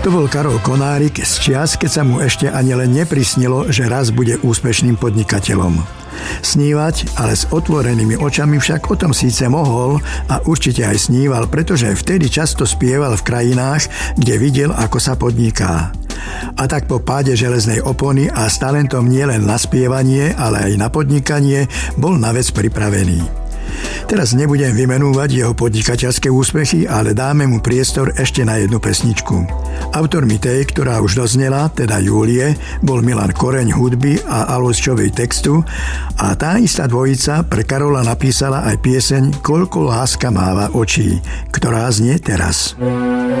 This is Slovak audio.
To bol Karol Konárik z čias, keď sa mu ešte ani len neprisnilo, že raz bude úspešným podnikateľom. Snívať, ale s otvorenými očami však o tom síce mohol a určite aj sníval, pretože vtedy často spieval v krajinách, kde videl, ako sa podniká. A tak po páde železnej opony a s talentom nielen na spievanie, ale aj na podnikanie bol na vec pripravený. Teraz nebudem vymenúvať jeho podnikateľské úspechy, ale dáme mu priestor ešte na jednu pesničku. Autormi tej, ktorá už doznela, teda Júlie, bol Milan Koreň hudby a Alojz Čovej textu a tá istá dvojica pre Karola napísala aj pieseň Koľko láska máva očí, ktorá znie teraz.